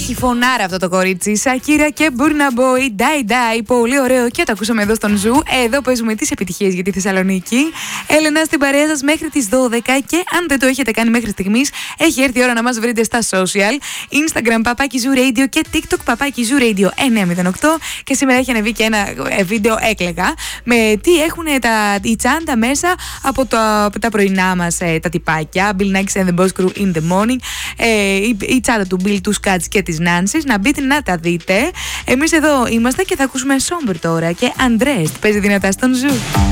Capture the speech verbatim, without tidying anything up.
Έχει φωνάρα αυτό το κορίτσι. Σακύρα και Burna Boy, Die Die. Πολύ ωραίο και το ακούσαμε εδώ στον Ζου. Εδώ παίζουμε τις επιτυχίες για τη Θεσσαλονίκη. Έλενα στην παρέα σας μέχρι τις δώδεκα. Και αν δεν το έχετε κάνει μέχρι στιγμής, έχει έρθει η ώρα να μας βρείτε στα social. Instagram παπάκι Ζου Radio και TikTok παπάκι Ζου Radio εννιακόσια οκτώ. Και σήμερα έχει ανεβεί και ένα βίντεο, έκλαιγα, με τι έχουν τα, η τσάντα μέσα από τα, τα πρωινά μας ε, τα τυπάκια. Bill Nackis and the Boss Crew in the morning. Ε, η, η τσάντα του Bill, του Scats και της Nancy's. Να μπείτε να τα δείτε. Εμείς εδώ είμαστε και θα ακούσουμε Somber τώρα. Και Undressed παίζει δυνατά στον Ζου.